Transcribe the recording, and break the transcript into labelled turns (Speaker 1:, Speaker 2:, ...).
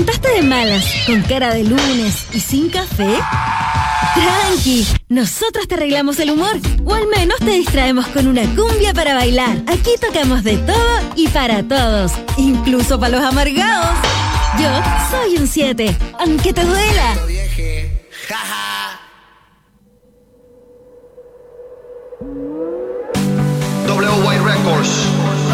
Speaker 1: levantaste de malas, con cara de lunes y sin café? Tranqui, nosotros te arreglamos el humor, o al menos te distraemos con una cumbia para bailar. Aquí tocamos de todo y para todos, incluso para los amargados. Yo soy un 7, aunque te duela.
Speaker 2: Jaja.